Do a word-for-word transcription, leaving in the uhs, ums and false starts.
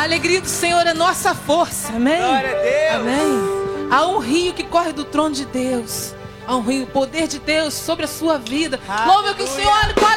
A alegria do Senhor é nossa força. Amém? Glória a Deus. Amém. Há um rio que corre do trono de Deus. Há um rio, o poder de Deus sobre a sua vida. Louva que o Senhor.